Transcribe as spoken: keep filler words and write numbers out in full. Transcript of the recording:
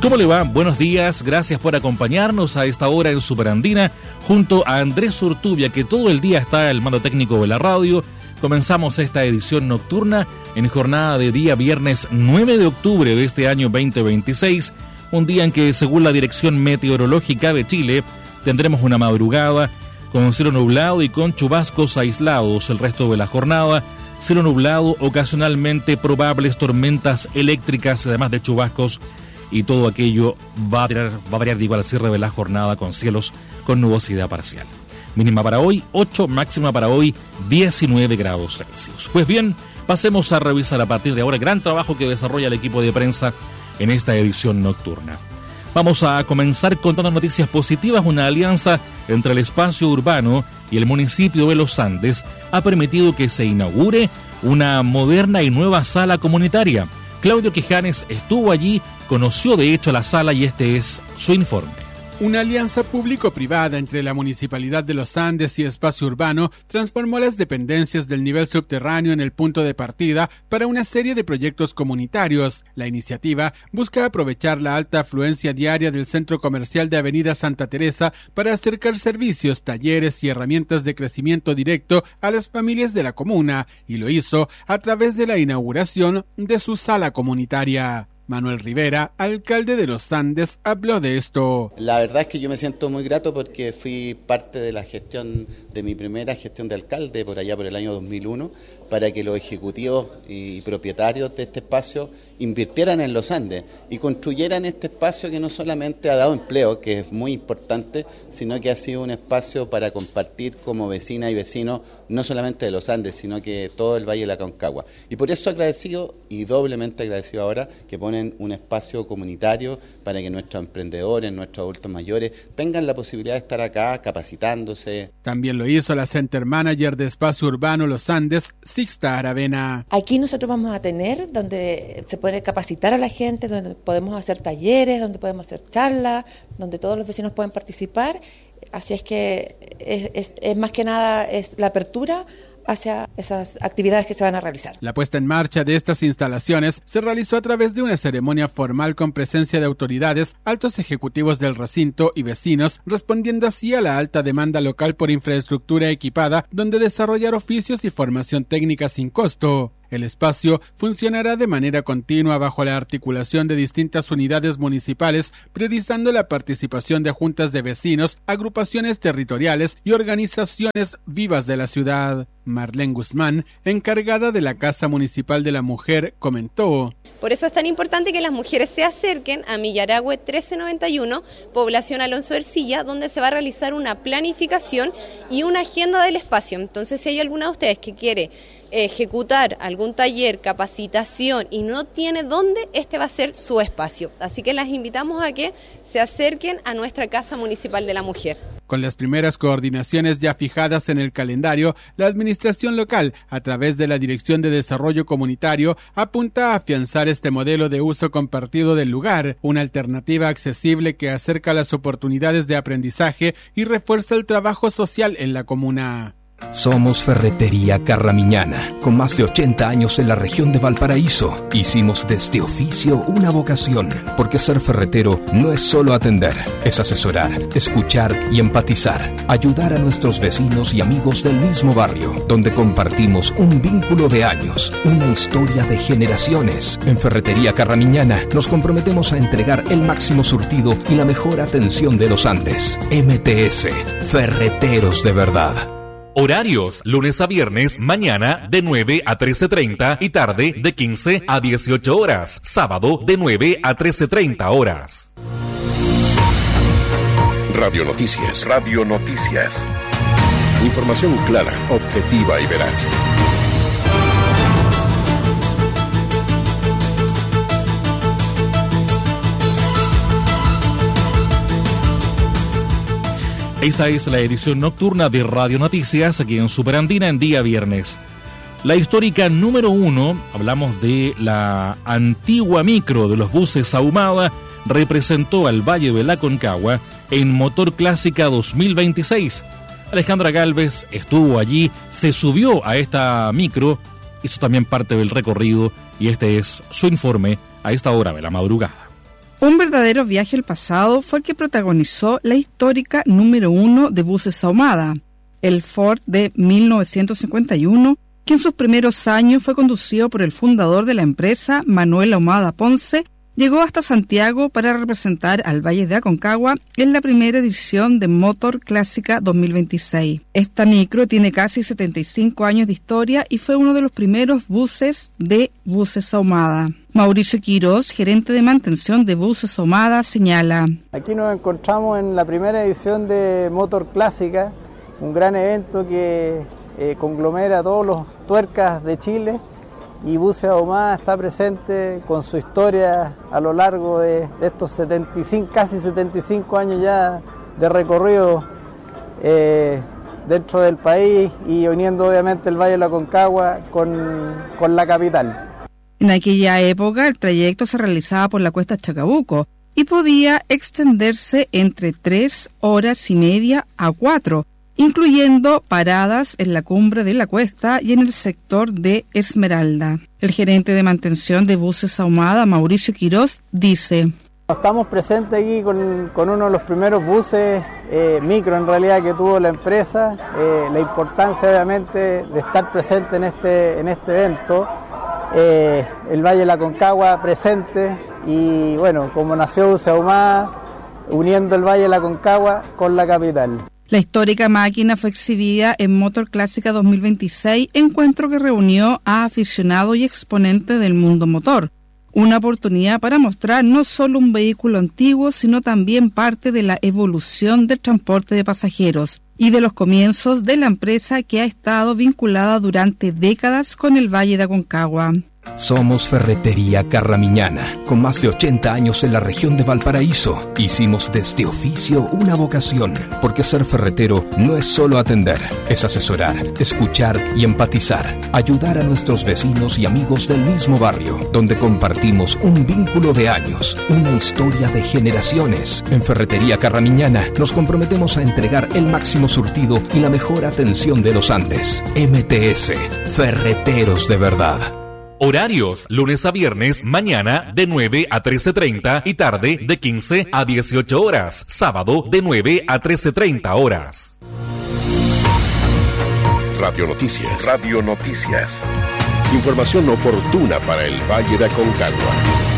¿Cómo le va? Buenos días, gracias por acompañarnos a esta hora en Superandina junto a Andrés Urtubia, que todo el día está al mando técnico de la radio. Comenzamos esta edición nocturna en jornada de día viernes nueve de octubre de este año veinte veintiséis, un día en que, según la Dirección Meteorológica de Chile, tendremos una madrugada con cielo nublado y con chubascos aislados el resto de la jornada. Cielo nublado, ocasionalmente probables tormentas eléctricas, además de chubascos, y todo aquello va a, variar, va a variar digo, al cierre de la jornada con cielos con nubosidad parcial. Mínima para hoy ocho, máxima para hoy diecinueve grados Celsius. Pues bien, pasemos a revisar a partir de ahora el gran trabajo que desarrolla el equipo de prensa en esta edición nocturna. Vamos a comenzar contando noticias positivas. Una alianza entre el espacio urbano y el municipio de Los Andes ha permitido que se inaugure una moderna y nueva sala comunitaria. Claudio Quijanes estuvo allí, conoció de hecho la sala y este es su informe. Una alianza público-privada entre la Municipalidad de Los Andes y Espacio Urbano transformó las dependencias del nivel subterráneo en el punto de partida para una serie de proyectos comunitarios. La iniciativa busca aprovechar la alta afluencia diaria del centro comercial de Avenida Santa Teresa para acercar servicios, talleres y herramientas de crecimiento directo a las familias de la comuna, y lo hizo a través de la inauguración de su sala comunitaria. Manuel Rivera, alcalde de Los Andes, habló de esto. La verdad es que yo me siento muy grato porque fui parte de la gestión, de mi primera gestión de alcalde por allá por el año dos mil uno, para que los ejecutivos y propietarios de este espacio invirtieran en Los Andes y construyeran este espacio que no solamente ha dado empleo, que es muy importante, sino que ha sido un espacio para compartir como vecina y vecinos, no solamente de Los Andes, sino que todo el Valle de la Aconcagua. Y por eso agradecido y doblemente agradecido ahora que ponen un espacio comunitario para que nuestros emprendedores, nuestros adultos mayores tengan la posibilidad de estar acá capacitándose. También lo hizo la Center Manager de Espacio Urbano Los Andes, Sixta Aravena. Aquí nosotros vamos a tener donde se puede capacitar a la gente, donde podemos hacer talleres, donde podemos hacer charlas, donde todos los vecinos pueden participar. Así es que es, es, es más que nada es la apertura hacia esas actividades que se van a realizar. La puesta en marcha de estas instalaciones se realizó a través de una ceremonia formal con presencia de autoridades, altos ejecutivos del recinto y vecinos, respondiendo así a la alta demanda local por infraestructura equipada, donde desarrollar oficios y formación técnica sin costo. El espacio funcionará de manera continua bajo la articulación de distintas unidades municipales, priorizando la participación de juntas de vecinos, agrupaciones territoriales y organizaciones vivas de la ciudad. Marlene Guzmán, encargada de la Casa Municipal de la Mujer, comentó: por eso es tan importante que las mujeres se acerquen a Millaragüe trece noventa y uno, población Alonso Ercilla, donde se va a realizar una planificación y una agenda del espacio. Entonces, si hay alguna de ustedes que quiere ejecutar algún taller, capacitación y no tiene dónde, este va a ser su espacio. Así que las invitamos a que se acerquen a nuestra Casa Municipal de la Mujer. Con las primeras coordinaciones ya fijadas en el calendario, la administración local, a través de la Dirección de Desarrollo Comunitario, apunta a afianzar este modelo de uso compartido del lugar, una alternativa accesible que acerca las oportunidades de aprendizaje y refuerza el trabajo social en la comuna. Somos Ferretería Carramiñana, con más de ochenta años en la región de Valparaíso. Hicimos de este oficio una vocación, porque ser ferretero no es solo atender, es asesorar, escuchar y empatizar, ayudar a nuestros vecinos y amigos del mismo barrio, donde compartimos un vínculo de años, una historia de generaciones. En Ferretería Carramiñana nos comprometemos a entregar el máximo surtido y la mejor atención de los Andes. M T S, Ferreteros de verdad. Horarios, lunes a viernes, mañana de nueve a trece treinta y tarde de quince a dieciocho horas. Sábado de nueve a trece treinta horas. Radio Noticias. Radio Noticias. Información clara, objetiva y veraz. Esta es la edición nocturna de Radio Noticias, aquí en Superandina, en día viernes. La histórica número uno, hablamos de la antigua micro de los buses Ahumada, representó al Valle de la Aconcagua en Motor Clásica dos mil veintiséis. Alejandra Galvez estuvo allí, se subió a esta micro, hizo también parte del recorrido y este es su informe a esta hora de la madrugada. Un verdadero viaje al pasado fue el que protagonizó la histórica número uno de buses Ahumada, el Ford de mil novecientos cincuenta y uno, que en sus primeros años fue conducido por el fundador de la empresa, Manuel Ahumada Ponce, llegó hasta Santiago para representar al Valle de Aconcagua en la primera edición de Motor Clásica dos mil veintiséis. Esta micro tiene casi setenta y cinco años de historia y fue uno de los primeros buses de Buses Ahumada. Mauricio Quirós, gerente de mantención de Buses Ahumada, señala: Aquí nos encontramos en la primera edición de Motor Clásica, un gran evento que eh, conglomera a todos los tuercas de Chile, y Buses Ahumada está presente con su historia a lo largo de, de estos setenta y cinco, casi setenta y cinco años ya de recorrido eh, dentro del país y uniendo obviamente el Valle de la Aconcagua con, con la capital. En aquella época el trayecto se realizaba por la cuesta Chacabuco y podía extenderse entre tres horas y media a cuatro, incluyendo paradas en la cumbre de la cuesta y en el sector de Esmeralda. El gerente de mantención de Buses Ahumada, Mauricio Quirós, dice: Estamos presentes aquí con, con uno de los primeros buses eh, micro en realidad que tuvo la empresa, eh, la importancia obviamente de estar presente en este, en este evento, eh, el Valle de la Aconcagua presente y bueno, como nació Buses Ahumada, uniendo el Valle de la Aconcagua con la capital. La histórica máquina fue exhibida en Motor Clásica dos mil veintiséis, encuentro que reunió a aficionados y exponentes del mundo motor. Una oportunidad para mostrar no solo un vehículo antiguo, sino también parte de la evolución del transporte de pasajeros y de los comienzos de la empresa que ha estado vinculada durante décadas con el Valle de Aconcagua. Somos Ferretería Carramiñana, con más de ochenta años en la región de Valparaíso. Hicimos de este oficio una vocación, porque ser ferretero no es solo atender, es asesorar, escuchar y empatizar, ayudar a nuestros vecinos y amigos del mismo barrio, donde compartimos un vínculo de años, una historia de generaciones. En Ferretería Carramiñana nos comprometemos a entregar el máximo surtido y la mejor atención de los Andes. M T S, Ferreteros de verdad. Horarios, lunes a viernes, mañana de nueve a trece treinta y tarde de quince a dieciocho horas. Sábado de nueve a trece treinta horas. Radio Noticias. Radio Noticias. Información oportuna para el Valle de Aconcagua.